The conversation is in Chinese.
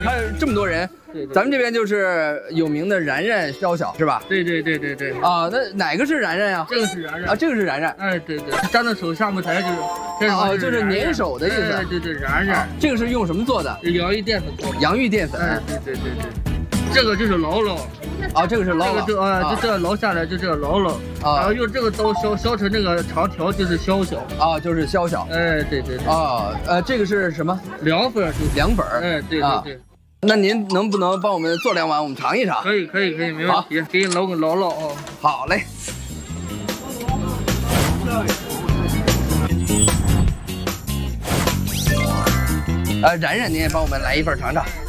还有这么多人，咱们这边就是有名的燃燃宵小是吧？ 对。 啊，那哪个是燃燃呀？ 这个是燃燃啊，这个是燃燃。 哎，对，站在手下面台就是， 哦，就是粘手的意思。 哎，对，燃燃。 这个是用什么做的？ 洋芋淀粉做的。 洋芋淀粉。 哎，对。这个就是姥姥。 啊，这个是姥姥。 就这样捞下来就这样姥姥。然后用这个刀削成那个长条就是宵小。啊， 就是宵小。 哎，对。 啊，这个是什么？ 凉粉。 凉粉。 哎，对。 那您能不能帮我们做2碗，我们尝一尝？ 可以，没问题。给你捞个姥姥啊。 好嘞。燃燃，您也帮我们来一份尝尝。